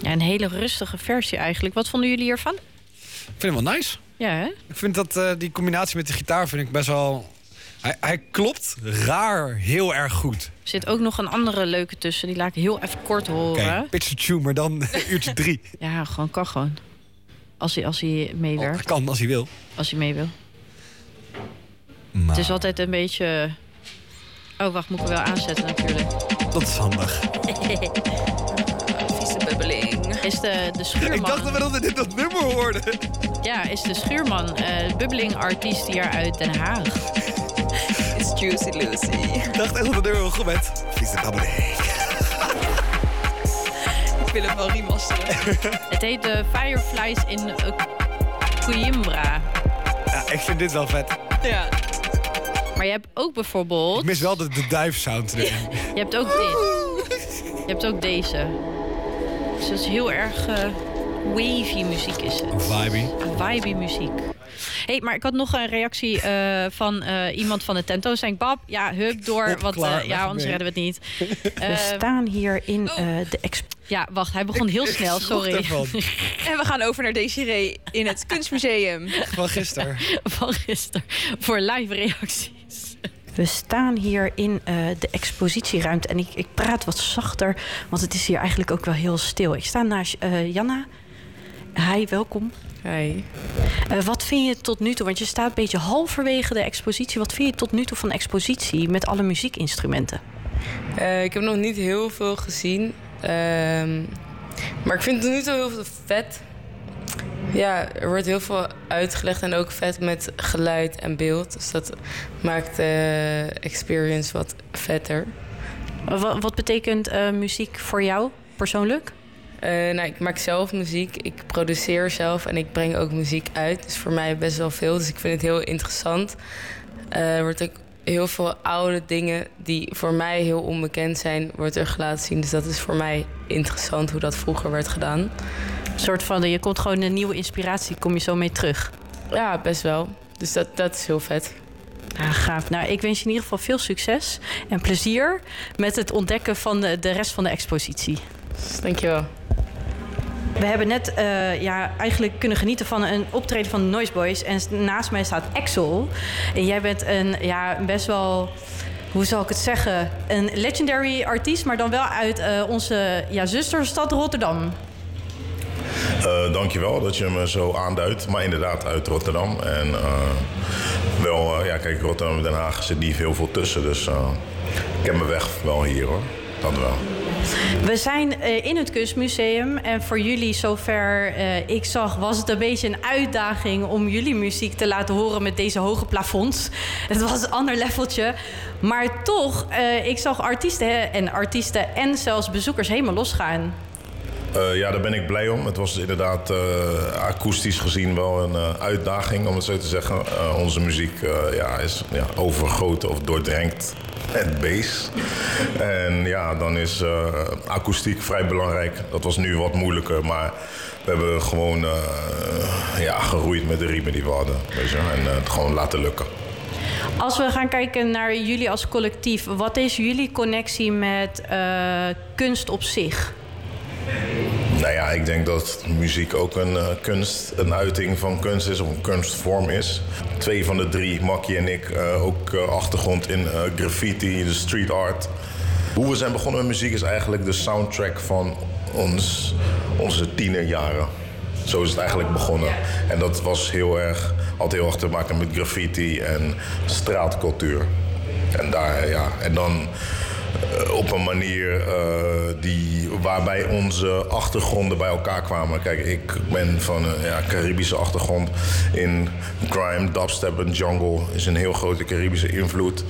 Ja, een hele rustige versie eigenlijk. Wat vonden jullie hiervan? Ik vind hem wel nice. Ja, hè? Ik vind dat die combinatie met de gitaar vind ik best wel... Hij klopt raar heel erg goed. Er zit ook nog een andere leuke tussen. Die laat ik heel even kort horen. Oké, pitch the tune, maar dan uurtje 3. Ja, kan gewoon. Als hij meewerkt. Kan, als hij wil. Als hij mee wil. Maar... Het is altijd een beetje... Oh, wacht, moet ik hem wel aanzetten natuurlijk. Dat is handig. Vieze bubbeling. Is de schuurman... Ik dacht dat we dat dit dat nummer hoorden. Ja, is de schuurman bubbeling artiest hier uit Den Haag. Is Juicy Lucy. Ik dacht echt dat het nummer goed met. Vieze bubbeling. Ik wil hem wel remasteren. Het heet de Fireflies in Coimbra. Ja, ik vind dit wel vet. Ja. Maar je hebt ook bijvoorbeeld... Ik mis wel de duifsound erin. Je hebt ook dit. Je hebt ook deze. Dus dat is heel erg wavy muziek is het. Vibey. Vibey muziek. Hey, maar ik had nog een reactie van iemand van de tentoonstelling. Bab, ja, hup door. Want anders redden we het niet. We staan hier in de Ja, wacht, hij begon heel snel, sorry. En we gaan over naar Desiree in het Kunstmuseum. Van gisteren. Van gisteren. Voor live reacties. We staan hier in de expositieruimte. En ik praat wat zachter, want het is hier eigenlijk ook wel heel stil. Ik sta naast Janna. Hi, welkom. Hi. Wat vind je tot nu toe, want je staat een beetje halverwege de expositie. Wat vind je tot nu toe van de expositie met alle muziekinstrumenten? Ik heb nog niet heel veel gezien. Maar ik vind het tot nu toe heel veel vet. Ja, er wordt heel veel uitgelegd en ook vet met geluid en beeld. Dus dat maakt de experience wat vetter. Wat betekent muziek voor jou persoonlijk? Ik maak zelf muziek, ik produceer zelf en ik breng ook muziek uit. Dus voor mij best wel veel, dus ik vind het heel interessant. Er wordt ook heel veel oude dingen die voor mij heel onbekend zijn, wordt er laten zien. Dus dat is voor mij interessant hoe dat vroeger werd gedaan. Een soort van, je komt gewoon een nieuwe inspiratie, kom je zo mee terug? Ja, best wel. Dus dat is heel vet. Ja, gaaf. Nou, ik wens je in ieder geval veel succes en plezier met het ontdekken van de rest van de expositie. Dankjewel. We hebben net eigenlijk kunnen genieten van een optreden van de Noise Boys. En naast mij staat Axel. En jij bent een best wel, hoe zal ik het zeggen, een legendary artiest, maar dan wel uit onze zusterstad Rotterdam. Dankjewel dat je me zo aanduidt. Maar inderdaad uit Rotterdam. En kijk, Rotterdam en Den Haag zit niet heel veel tussen. Dus ik heb mijn weg wel hier hoor. Dat wel. We zijn in het Kunstmuseum en voor jullie, zover ik zag, was het een beetje een uitdaging om jullie muziek te laten horen met deze hoge plafonds. Het was een ander leveltje, maar toch, ik zag artiesten en zelfs bezoekers helemaal losgaan. Daar ben ik blij om. Het was inderdaad akoestisch gezien wel een uitdaging, om het zo te zeggen. Onze muziek is overgoten of doordrenkt met bass. En dan is akoestiek vrij belangrijk. Dat was nu wat moeilijker, maar we hebben gewoon geroeid met de riemen die we hadden. Weet je, en het gewoon laten lukken. Als we gaan kijken naar jullie als collectief, wat is jullie connectie met kunst op zich? Nou ja, ik denk dat muziek ook een uiting van kunst is, of een kunstvorm is. 2 van de 3, Makkie en ik, ook achtergrond in graffiti, de street art. Hoe we zijn begonnen met muziek is eigenlijk de soundtrack van onze tienerjaren. Zo is het eigenlijk begonnen. En dat was had heel erg te maken met graffiti en straatcultuur. En dan op een manier waarbij onze achtergronden bij elkaar kwamen. Kijk, ik ben van een Caribische achtergrond. In grime, dubstep en jungle is een heel grote Caribische invloed.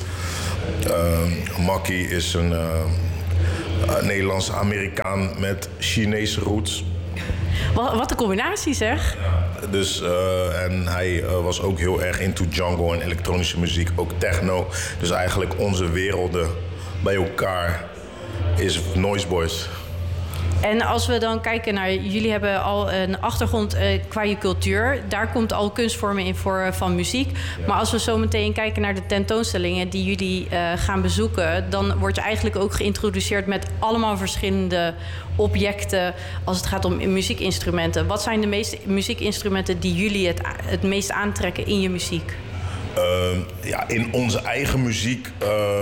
Makkie is een Nederlandse Amerikaan met Chinese roots. Wat een combinatie zeg. Dus, en hij was ook heel erg into jungle en elektronische muziek, ook techno. Dus eigenlijk onze werelden bij elkaar is Noise Boys. En als we dan kijken naar... Jullie hebben al een achtergrond qua je cultuur. Daar komt al kunstvormen in voor van muziek. Ja. Maar als we zo meteen kijken naar de tentoonstellingen... die jullie gaan bezoeken... dan word je eigenlijk ook geïntroduceerd met allemaal verschillende objecten... als het gaat om muziekinstrumenten. Wat zijn de meeste muziekinstrumenten die jullie het meest aantrekken in je muziek? In onze eigen muziek...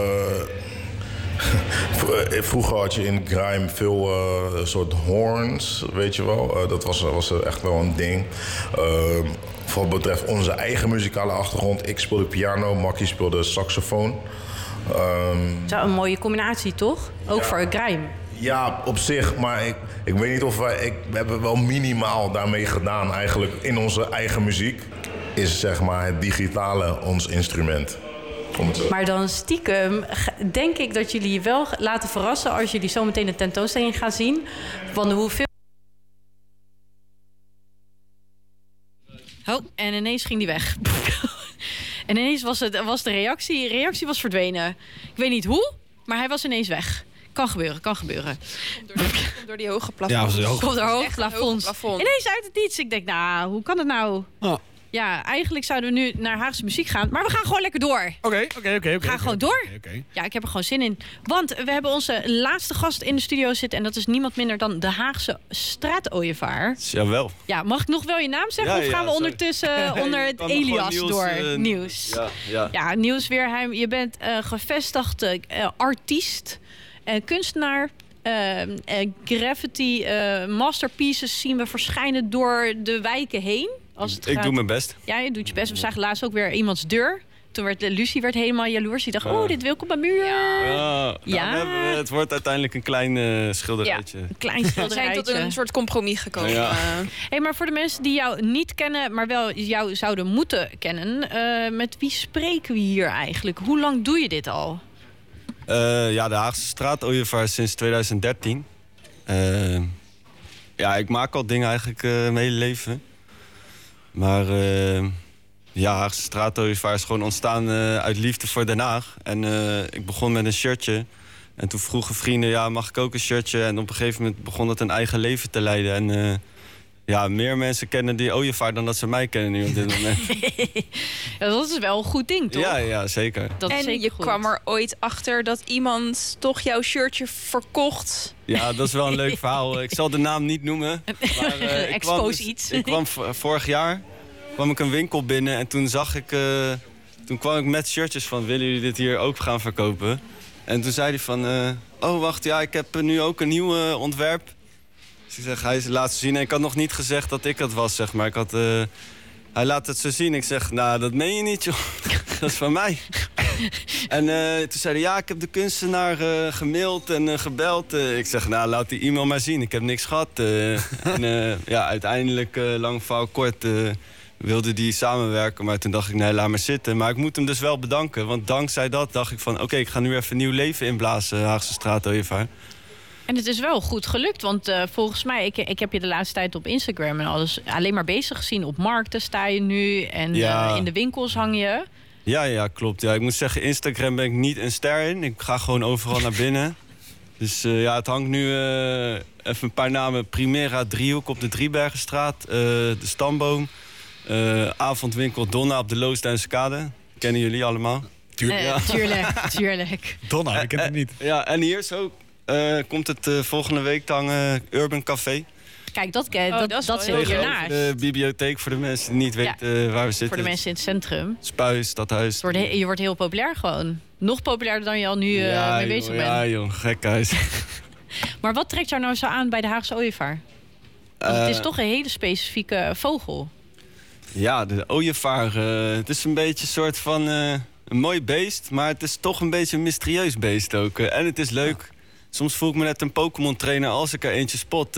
Vroeger had je in grime veel soort horns, weet je wel. Dat was echt wel een ding. Voor wat betreft onze eigen muzikale achtergrond. Ik speelde piano, Makkie speelde saxofoon. Zo een mooie combinatie, toch? Ook voor grime. Ja, op zich. Maar ik weet niet of we hebben wel minimaal daarmee gedaan eigenlijk in onze eigen muziek. Is zeg maar het digitale ons instrument. Maar dan stiekem denk ik dat jullie je wel laten verrassen... als jullie zo meteen de tentoonstelling gaan zien. Van hoeveel... Oh, en ineens ging die weg. En ineens was de reactie... De reactie was verdwenen. Ik weet niet hoe, maar hij was ineens weg. Kan gebeuren. Komt door die hoge plafonds. Ja, Komt door hoge plafonds. Plafond. Ineens uit het niets. Ik denk, nou, hoe kan het nou... Oh. Ja, eigenlijk zouden we nu naar Haagse muziek gaan. Maar we gaan gewoon lekker door. Oké. We gaan gewoon door. Okay. Ja, ik heb er gewoon zin in. Want we hebben onze laatste gast in de studio zitten. En dat is niemand minder dan de Haagse straatooievaar. Jawel. Ja, mag ik nog wel je naam zeggen? Of gaan we ondertussen onder het alias door? Nieuws. Ja, Niels Weerheim. Je bent gevestigd artiest. Kunstenaar. Graffiti masterpieces zien we verschijnen door de wijken heen. Ik doe mijn best. Ja, je doet je best. We zagen laatst ook weer iemands deur. Toen werd Lucie helemaal jaloers. Die dacht, dit wil ik op mijn muur. Ja. Het wordt uiteindelijk een klein schilderijtje. Een klein schilderijtje. We zijn tot een soort compromis gekomen. Ja. Hey, maar voor de mensen die jou niet kennen, maar wel jou zouden moeten kennen. Met wie spreken we hier eigenlijk? Hoe lang doe je dit al? De Haagse straatooievaar sinds 2013. Ik maak al dingen eigenlijk mijn hele leven. Maar Haagse straatooievaar is gewoon ontstaan uit liefde voor Den Haag. En ik begon met een shirtje. En toen vroegen vrienden, mag ik ook een shirtje? En op een gegeven moment begon het een eigen leven te leiden. En meer mensen kennen die ooievaar dan dat ze mij kennen nu op dit moment. Dat is wel een goed ding, toch? Ja, zeker. Dat is en zeker je goed. kwam er ooit achter dat iemand toch jouw shirtje verkocht. Ja, dat is wel een leuk verhaal. Ik zal de naam niet noemen. Maar, ik kwam vorig jaar kwam ik een winkel binnen en toen toen kwam ik met shirtjes van, willen jullie dit hier ook gaan verkopen? En toen zei hij van, wacht, ik heb nu ook een nieuw ontwerp. Dus ik zeg, hij laat ze zien. En ik had nog niet gezegd dat ik het was, zeg maar. Hij laat het zo zien. Ik zeg, nou, dat meen je niet, joh. Dat is van mij. En toen zei hij, ik heb de kunstenaar gemaild en gebeld. Ik zeg, nou, laat die e-mail maar zien. Ik heb niks gehad. Uiteindelijk, lang verhaal kort, wilde die samenwerken. Maar toen dacht ik, nee, laat maar zitten. Maar ik moet hem dus wel bedanken. Want dankzij dat dacht ik van, oké, ik ga nu even nieuw leven inblazen, Haagse straatooievaar. En het is wel goed gelukt, want volgens mij... Ik heb je de laatste tijd op Instagram en alles alleen maar bezig gezien. Op markten sta je nu en in de winkels hang je. Ja, klopt. Ja, ik moet zeggen, Instagram ben ik niet een ster in. Ik ga gewoon overal naar binnen. Dus het hangt nu even een paar namen. Primera Driehoek op de Driebergenstraat. De Stamboom. Avondwinkel Donna op de Loosduinse Kade. Kennen jullie allemaal? Tuurlijk. Donna, ik ken het niet. Ja, en hier zo... komt het volgende week dan Urban Café. Kijk, dat zit hiernaast. De bibliotheek voor de mensen die niet weten waar we zitten. Voor de mensen in het centrum. Spuis, Stadhuis. Je wordt heel populair gewoon. Nog populairder dan je al nu mee bezig bent. Ja joh, gekhuis. Maar wat trekt jou nou zo aan bij de Haagse ooievaar? Want het is toch een hele specifieke vogel. Ja, de ooievaar. Het is een beetje een soort van een mooi beest. Maar het is toch een beetje een mysterieus beest ook. En het is leuk. Ja. Soms voel ik me net een Pokémon-trainer als ik er eentje spot.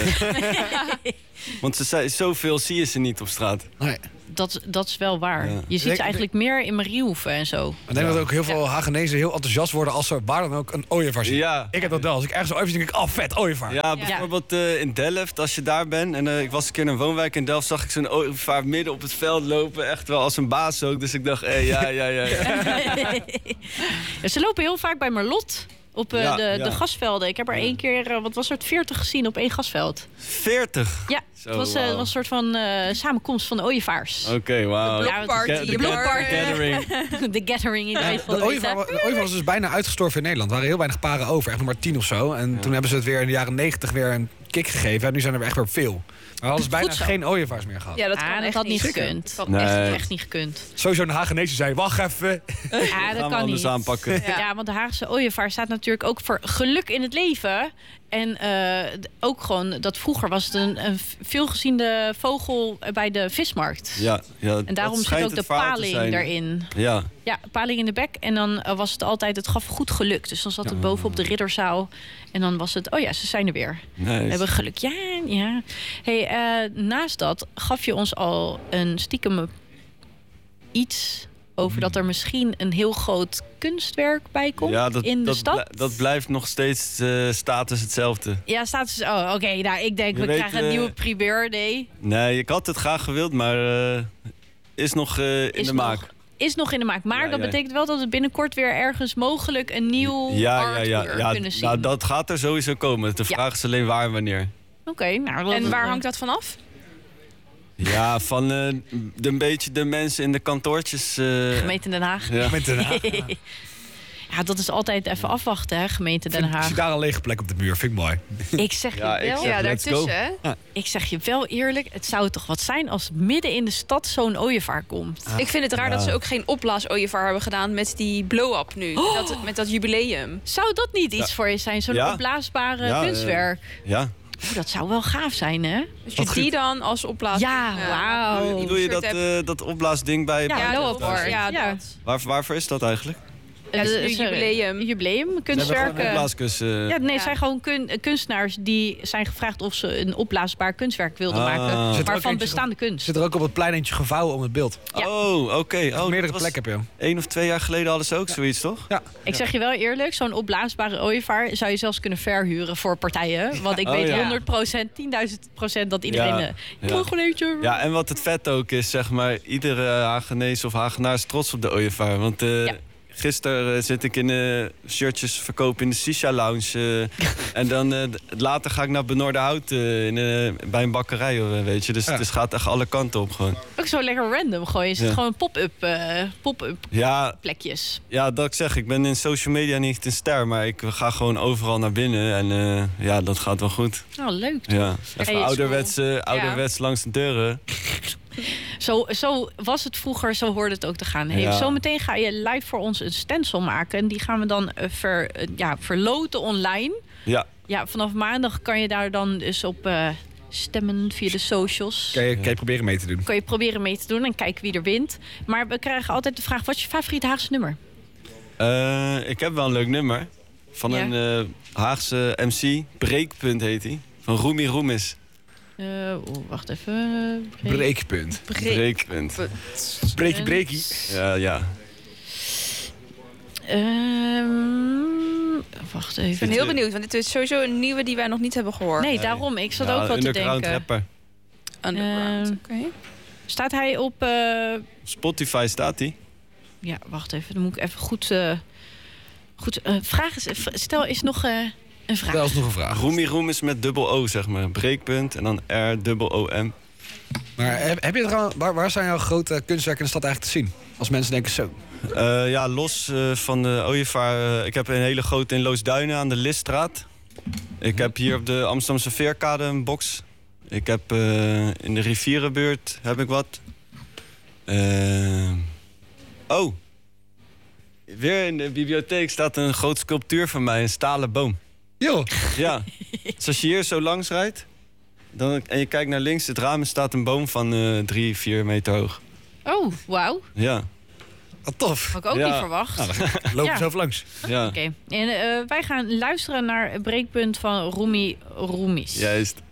Want zoveel zie je ze niet op straat. Nee. Dat is wel waar. Ja. Je ziet ze eigenlijk meer in Mariehoeven en zo. Ik denk dat ook heel veel Hagenezen heel enthousiast worden als ze waar dan ook een ooievaar zien. Ja. Ik heb dat wel. Als ik ergens zo ooievaar zie, denk ik, vet, ooievaar. Ja, bijvoorbeeld in Delft, als je daar bent. En ik was een keer in een woonwijk in Delft, zag ik zo'n ooievaar midden op het veld lopen. Echt wel als een baas ook. Dus ik dacht, ja. Ze lopen heel vaak bij Marlot. Op de gasvelden. Ik heb er 1 keer, 40 gezien op 1 gasveld. 40? Ja, het was een soort van samenkomst van de ooievaars. Oké, wauw. De gathering. De gathering. De ooievaar was dus bijna uitgestorven in Nederland. Er waren heel weinig paren over, echt nog maar 10 of zo. En toen hebben ze het weer in de jaren 90 weer een kick gegeven. En nu zijn er echt weer veel. Maar hadden ze bijna geen ooievaars meer gehad. Ja, dat had niet gekund. Dat had echt niet gekund. Sowieso een Hagenese zei, wacht even. Ja, dat kan niet. Aanpakken. Ja, want de Haagse ooievaar staat natuurlijk ook voor geluk in het leven. En ook gewoon dat vroeger was het een veelgeziende vogel bij de vismarkt. Ja, en daarom zit ook de paling erin. Ja, paling in de bek. En dan was het altijd, het gaf goed geluk. Dus dan zat het bovenop de ridderzaal. En dan was het, oh ja, ze zijn er weer. Nice. We hebben geluk. Ja. Hey, naast dat gaf je ons al een stiekem iets over dat er misschien een heel groot kunstwerk bij komt in de stad. Dat blijft nog steeds status hetzelfde. Ja, status. Oh, oké. Nou, ik denk, we krijgen een nieuwe primeur. Nee, ik had het graag gewild, maar is nog in de maak. Is nog in de maak. Maar dat betekent wel dat we binnenkort weer ergens mogelijk een nieuw artwork kunnen zien. Nou, dat gaat er sowieso komen. De vraag is alleen waar en wanneer. Oké. Nou, en waar hangt dat vanaf? Ja, van een beetje de mensen in de kantoortjes. Gemeente Den Haag. Ja. Gemeente Den Haag. Ja, dat is altijd even afwachten, hè, gemeente Den Haag. Ik zie daar een lege plek op de muur, vind ik mooi. Ik zeg je wel... daartussen. Ik zeg je wel eerlijk, het zou toch wat zijn als midden in de stad zo'n ooievaar komt. Ik vind het raar dat ze ook geen opblaas-ooievaar hebben gedaan met die blow-up nu. Met dat jubileum. Zou dat niet iets voor je zijn? Zo'n opblaasbare kunstwerk? Ja. Dat zou wel gaaf zijn, hè? Dus je die dan als opblaas... Ja, wauw. Bedoel je dat opblaasding bij... Ja, dat. Waarvoor is dat eigenlijk? Ja, dat is een jubileum, kunstwerken. Het zijn gewoon kunstenaars die zijn gevraagd of ze een opblaasbaar kunstwerk wilden maken. Maar van bestaande kunst. Zit er ook op het plein eentje gevouwen om het beeld. Ja. Oh, oké. Meerdere plekken heb je. 1 of 2 jaar geleden hadden ze ook zoiets, toch? Ja. Ik zeg je wel eerlijk, zo'n opblaasbare ooievaar zou je zelfs kunnen verhuren voor partijen. Want ik weet 100%, 10.000% dat iedereen... Nog een eentje. Ja, en wat het vet ook is, zeg maar, iedere Hagenees of Hagenaar is trots op de ooievaar. Want... Gisteren zit ik in shirtjes verkopen in de Sisha Lounge. En dan later ga ik naar Benoorderhout bij een bakkerij, weet je. Dus het gaat echt alle kanten op gewoon. Ook zo lekker random gooien. Is het gewoon pop-up plekjes? Ja, dat ik zeg. Ik ben in social media niet een ster, maar ik ga gewoon overal naar binnen. En dat gaat wel goed. Oh, leuk. Ja, even ouderwets langs de deuren. Zo was het vroeger, zo hoorde het ook te gaan. Hey, zometeen ga je live voor ons een stencil maken. En die gaan we dan verloten online. Ja, vanaf maandag kan je daar dan dus op stemmen via de socials. Kan je proberen mee te doen? Kan je proberen mee te doen en kijken wie er wint. Maar we krijgen altijd de vraag, wat is je favoriete Haagse nummer? Ik heb wel een leuk nummer. Van een Haagse MC. Breekpunt heet hij. Van Roemie Roemis. Wacht even. Breekpunt. Breekie. Ja. Wacht even. Ik ben heel benieuwd, want dit is sowieso een nieuwe die wij nog niet hebben gehoord. Nee, daarom. Ik zat ook wat te denken. Rapper. Underground, oké. Staat hij op... Spotify staat hij. Ja, wacht even. Dan moet ik even goed... Stel eens nog... een vraag. Dat is nog een vraag. Roemie Roemis met dubbel O, zeg maar. Breekpunt en dan R-dubbel-O-M. Maar heb je er waar zijn jouw grote kunstwerken in de stad eigenlijk te zien? Als mensen denken zo. Los van de ooievaar. Ik heb een hele grote in Loosduinen aan de Liststraat. Ik heb hier op de Amsterdamse Veerkade een box. Ik heb in de Rivierenbuurt heb ik wat. Weer in de bibliotheek staat een grote sculptuur van mij, een stalen boom. Joh. Ja. Dus als je hier zo langs rijdt en je kijkt naar links, het raam staat een boom van 3-4 meter hoog. Oh, wauw. Ja. Wat tof. Had ik ook niet verwacht. Nou, dan lopen we zo langs. Ja. Oké. En wij gaan luisteren naar het breekpunt van Roemie Roemis. Juist.